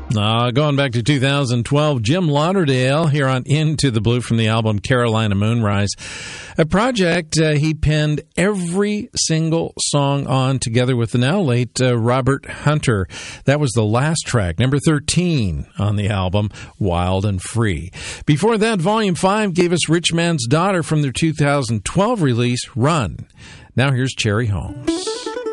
Going back to 2012, Jim Lauderdale here on Into the Blue from the album Carolina Moonrise, a project he penned every single song on together with the now late Robert Hunter. That was the last track, number 13 on the album, Wild and Free. Before that, Volume 5 gave us Rich Man's Daughter from their 2012 release, Run. Now here's Cherry Holmes.